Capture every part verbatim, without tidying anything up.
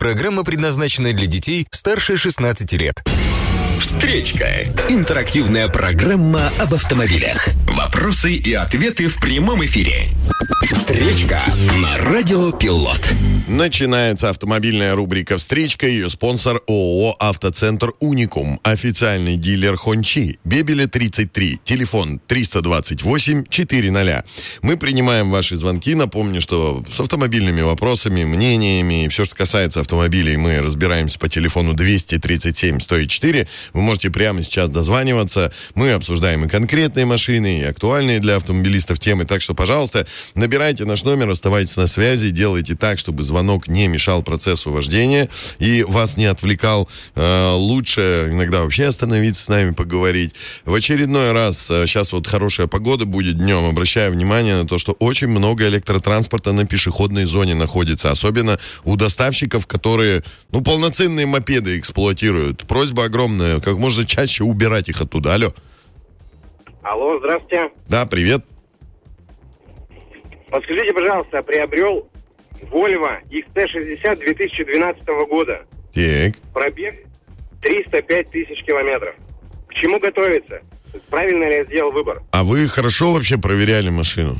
Программа предназначена для детей старше шестнадцати лет. Встречка. Интерактивная программа об автомобилях. Вопросы и ответы в прямом эфире. Встречка на Радио Пилот. Начинается автомобильная рубрика «Встречка». Ее спонсор ООО «Автоцентр Уникум». Официальный дилер Хончи. Бебеля тридцать три. Телефон триста двадцать восемь четыреста. Мы принимаем ваши звонки. Напомню, что с автомобильными вопросами, мнениями, все, что касается автомобилей, мы разбираемся по телефону двести тридцать семь сто четыре. Вы можете прямо сейчас дозваниваться. Мы обсуждаем и конкретные машины, и актуальные для автомобилистов темы. Так что, пожалуйста, набирайте наш номер, оставайтесь на связи, делайте так, чтобы звонок не мешал процессу вождения и вас не отвлекал. Э, лучше иногда вообще остановиться с нами, поговорить. В очередной раз, э, сейчас вот хорошая погода будет днем, обращаю внимание на то, что очень много электротранспорта на пешеходной зоне находится, особенно у доставщиков, которые, ну, полноценные мопеды эксплуатируют. Просьба огромная, как можно чаще убирать их оттуда. Алло. Алло, здравствуйте. Да, привет. Подскажите, пожалуйста, приобрел Volvo икс ти шестьдесят две тысячи двенадцатого года. Так. Пробег триста пять тысяч километров. К чему готовиться? Правильно ли я сделал выбор? А вы хорошо вообще проверяли машину?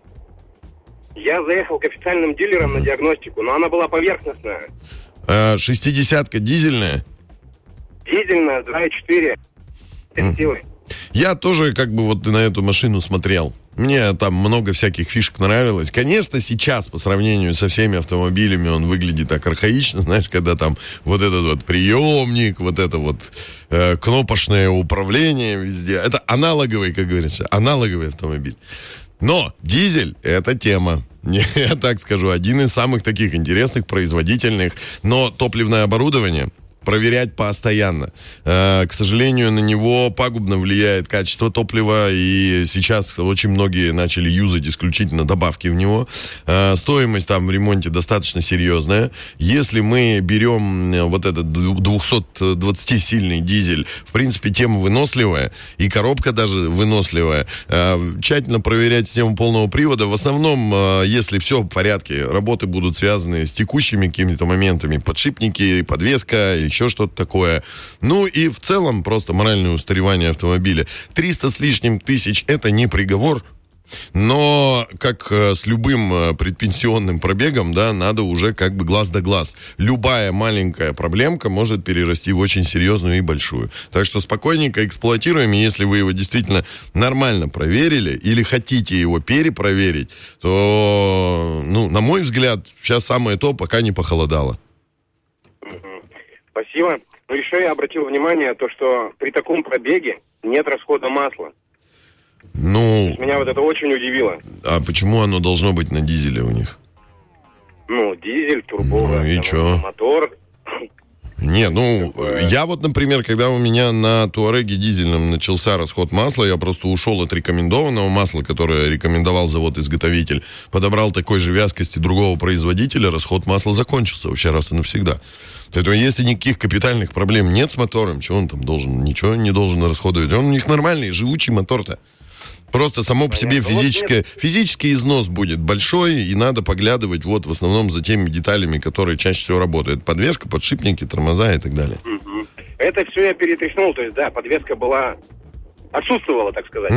Я заехал к официальным дилерам uh-huh. на диагностику, но она была поверхностная. А, шестидесятка дизельная? Дизельная, два и четыре. Uh-huh. силы. Я тоже как бы вот на эту машину смотрел. Мне там много всяких фишек нравилось. Конечно, сейчас по сравнению со всеми автомобилями он выглядит так архаично, знаешь, когда там вот этот вот приемник, вот это вот э, кнопочное управление везде. Это аналоговый, как говорится, аналоговый автомобиль. Но дизель — это тема. Я так скажу, один из самых таких интересных, производительных. Но топливное оборудование проверять постоянно. Э, к сожалению, на него пагубно влияет качество топлива, и сейчас очень многие начали юзать исключительно добавки в него. Э, стоимость там в ремонте достаточно серьезная. Если мы берем вот этот двухсотдвадцатисильный дизель, в принципе, тема выносливая, и коробка даже выносливая. Э, тщательно проверять систему полного привода. В основном, э, если все в порядке, работы будут связаны с текущими какими-то моментами. Подшипники, подвеска, или еще что-то такое. Ну и в целом просто моральное устаревание автомобиля. триста с лишним тысяч — это не приговор, но как э, с любым э, предпенсионным пробегом, да, надо уже как бы глаз да глаз. Любая маленькая проблемка может перерасти в очень серьезную и большую. Так что спокойненько эксплуатируем, и если вы его действительно нормально проверили или хотите его перепроверить, то, ну, на мой взгляд, сейчас самое то, пока не похолодало. Спасибо. Но еще я обратил внимание, то, что при таком пробеге нет расхода масла. Ну... Меня вот это очень удивило. А почему оно должно быть на дизеле у них? Ну, дизель, турбовый, ну, и чё? мотор. Не, ну, я вот, например, когда у меня на Туареге дизельном начался расход масла, я просто ушел от рекомендованного масла, которое рекомендовал завод-изготовитель, подобрал такой же вязкости другого производителя, расход масла закончился вообще раз и навсегда. Поэтому если никаких капитальных проблем нет с мотором, что он там должен, ничего не должен расходовать. Он у них нормальный, живучий мотор-то. Просто само по себе физическое, физический износ будет большой, и надо поглядывать вот в основном за теми деталями, которые чаще всего работают. Подвеска, подшипники, тормоза и так далее. Угу. Это все я перетряхнул, то есть, да, подвеска была, отсутствовала, так сказать.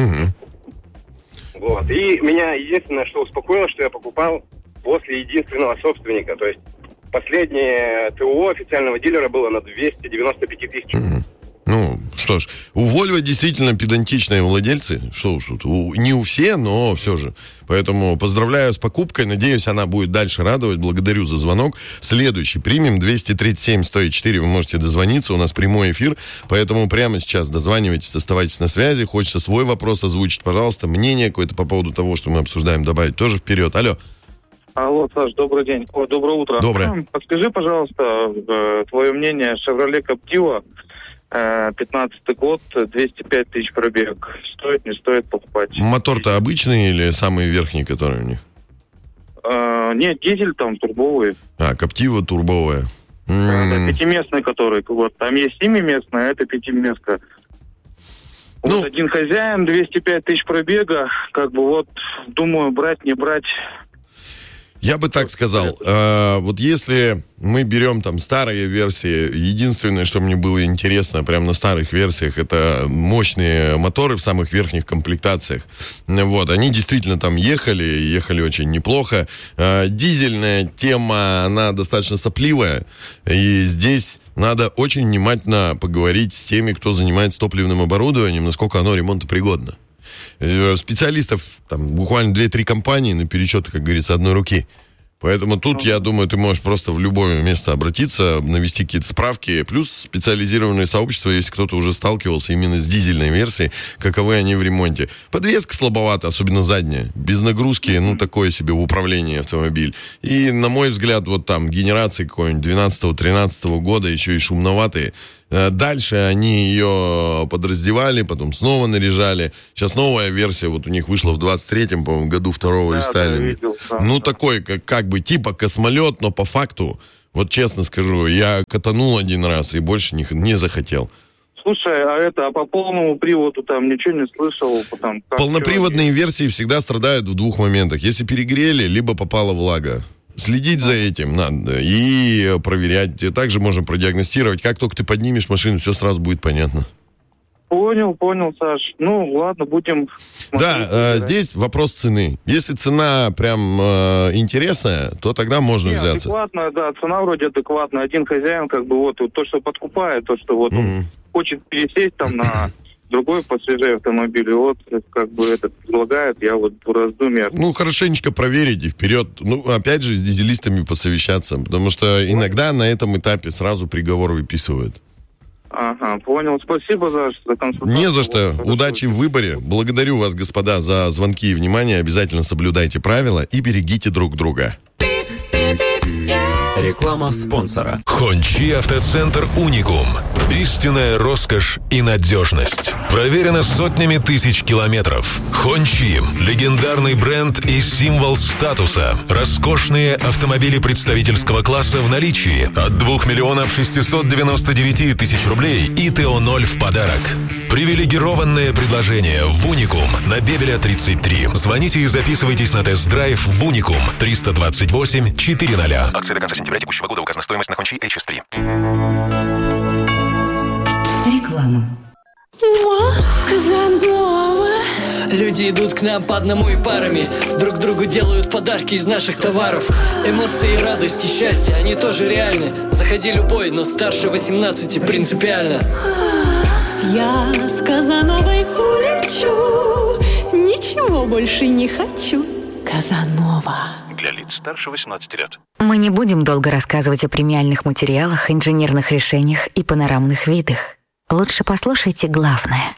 Угу. Вот. И меня единственное, что успокоило, что я покупал после единственного собственника, то есть последнее ТО официального дилера было на двести девяносто пять тысяч. Угу. Ну, что ж, у Volvo действительно педантичные владельцы. Что уж тут, у, не у все, но все же. Поэтому поздравляю с покупкой. Надеюсь, она будет дальше радовать. Благодарю за звонок. Следующий примем. двести тридцать семь сто четыре. Вы можете дозвониться. У нас прямой эфир. Поэтому прямо сейчас дозванивайтесь, оставайтесь на связи. Хочется свой вопрос озвучить, пожалуйста. Мнение какое-то по поводу того, что мы обсуждаем, добавить тоже вперед. Алло. Алло, Саш, добрый день. О, доброе утро. Доброе. Подскажи, пожалуйста, твое мнение. Chevrolet Captiva, пятнадцатый год, двести пять тысяч пробег. Стоит, не стоит покупать? Мотор-то обычный или самый верхний, который у них? А, нет, дизель там, турбовый. А, Captiva турбовая. Да, пятиместный который. Вот, там есть семиместная, а это пятиместка. Вот ну, один хозяин, двести пять тысяч пробега. Как бы вот, думаю, брать, не брать. Я бы так сказал. Э, вот если мы берем там старые версии, единственное, что мне было интересно прямо на старых версиях, это мощные моторы в самых верхних комплектациях. Вот, они действительно там ехали, ехали очень неплохо. Э, дизельная тема, она достаточно сопливая, и здесь надо очень внимательно поговорить с теми, кто занимается топливным оборудованием, насколько оно ремонтопригодно. Специалистов там буквально две-три компании на пересчет, как говорится, одной руки. Поэтому тут, я думаю, ты можешь просто в любое место обратиться, навести какие-то справки. Плюс специализированное сообщество, если кто-то уже сталкивался именно с дизельной версией, каковы они в ремонте. Подвеска слабовата, особенно задняя. Без нагрузки, ну, такое себе в управлении автомобиль. И, на мой взгляд, вот там генерации какой-нибудь двенадцатого-тринадцатого года еще и шумноватые. Дальше они ее подраздевали, потом снова наряжали. Сейчас новая версия, вот у них вышла в двадцать третьем, по-моему, году второго да, рестайлинга. Да, да. Ну, такой, как, как бы, типа космолет, но по факту, вот честно скажу, я катанул один раз и больше не, не захотел. Слушай, а это, а по полному приводу там ничего не слышал? Потом, как полноприводные версии всегда страдают в двух моментах. Если перегрели, либо попала влага. Следить за этим надо и проверять. И также можно продиагностировать. Как только ты поднимешь машину, все сразу будет понятно. Понял, понял, Саш. Ну, ладно, будем... Да, э, здесь вопрос цены. Если цена прям э, интересная, то тогда можно Не, взяться. Адекватная, да, цена вроде адекватная. Один хозяин, как бы, вот, вот то, что подкупает, то, что вот mm-hmm. он хочет пересесть там на... другой посвежее автомобиль, и вот как бы этот предлагает, я вот в раздумьях. Ну, хорошенечко проверить и вперед. Ну, опять же, с дизелистами посовещаться, потому что иногда на этом этапе сразу приговор выписывают. Ага, понял. Спасибо за, за консультацию. Не за что. Вот, удачи в выборе. Благодарю вас, господа, за звонки и внимание. Обязательно соблюдайте правила и берегите друг друга. Реклама спонсора. Хончи Автоцентр Уникум. Истинная роскошь и надежность. Проверено сотнями тысяч километров. Хончи – легендарный бренд и символ статуса. Роскошные автомобили представительского класса в наличии. От двух миллионов шестисот девяноста девяти тысяч рублей и ТО ноль в подарок. Привилегированное предложение в Уникум на Бебеля тридцать три. Звоните и записывайтесь на тест-драйв в Уникум триста двадцать восемь четыреста. Акция до конца сентября текущего года. Указана стоимость на Хончи эйч эс три. Реклама. Люди идут к нам по одному и парами. Друг другу делают подарки из наших товаров. Эмоции, радость и счастье, они тоже реальны. Заходи любой, но старше восемнадцати принципиально. Я с Казановой улечу, ничего больше не хочу. Казанова. Для лиц старше восемнадцати лет. Мы не будем долго рассказывать о премиальных материалах, инженерных решениях и панорамных видах. Лучше послушайте главное.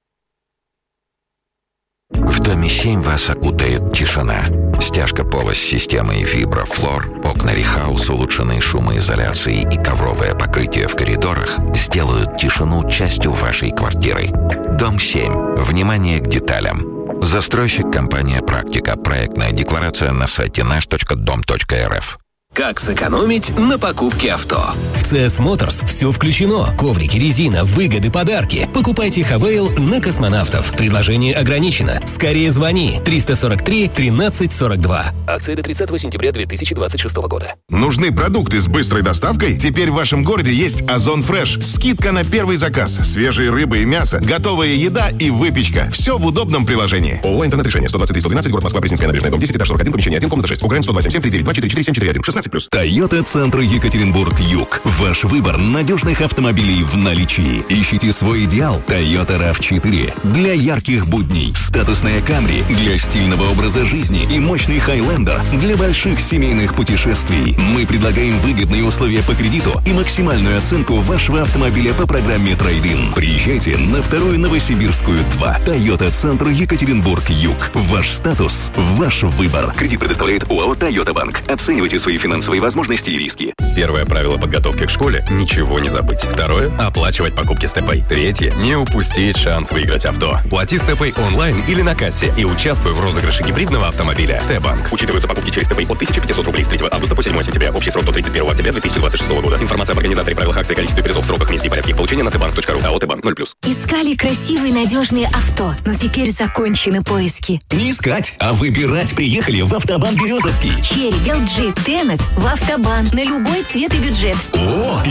В доме семь вас окутает тишина. Стяжка пола с системой Виброфлор, окна Рихаус, улучшенные шумоизоляцией и ковровое покрытие в коридорах сделают тишину частью вашей квартиры. Дом семь. Внимание к деталям. Застройщик компания «Практика». Проектная декларация на сайте наш точка дом точка эр эф. Как сэкономить на покупке авто? В си эс Motors все включено. Коврики, резина, выгоды, подарки. Покупайте Хавейл на космонавтов. Предложение ограничено. Скорее звони. триста сорок три тринадцать сорок два. Акция до тридцатого сентября две тысячи двадцать шестого года. Нужны продукты с быстрой доставкой? Теперь в вашем городе есть Озон Фреш. Скидка на первый заказ. Свежие рыбы и мясо, готовая еда и выпечка. Все в удобном приложении. ООО «Интернет-решение». сто двадцать три сто двенадцать, город Москва, Пресненская набережная, дом десять, этаж сорок один, помещение один, комната шесть. Украин сто два семь семь три девять два четыре четыре семь четыре один. шестнадцать плюс. Тойота Центр Екатеринбург Юг. Ваш выбор надежных автомобилей в наличии. Ищите свой идеал. Toyota рав четыре. Для ярких будней. Статусная Camry для стильного образа жизни и мощный Highlander для больших семейных путешествий. Мы предлагаем выгодные условия по кредиту и максимальную оценку вашего автомобиля по программе Трейд-ин. Приезжайте на вторую Новосибирскую два. Toyota Центр Екатеринбург Юг. Ваш статус, ваш выбор. Кредит предоставляет ОАО «Тойота Банк». Оценивайте свои финансовые финансовые возможности и риски. Первое правило подготовки к школе – ничего не забыть. Второе – оплачивать покупки с ТПay. Третье – не упустить шанс выиграть авто. Плати с ТПay онлайн или на кассе и участвуй в розыгрыше гибридного автомобиля. Т-банк. Учитываются покупки через ТПay от тысяча пятьсот рублей с третьего августа по седьмое сентября. Общий срок до тридцать первого октября две тысячи двадцать шестого года. Информация об организаторе, правилах акции, количестве призов, сроках, месте и порядке их получения на тбанк точка ру. АО «Т-банк» ноль плюс. Искали красивые, надежные авто, но теперь закончены поиски. Не искать, а выбирать приехали в Автобан Березовский. Черри, эл джи, Тенет в Автобан на любой цвет и бюджет. О,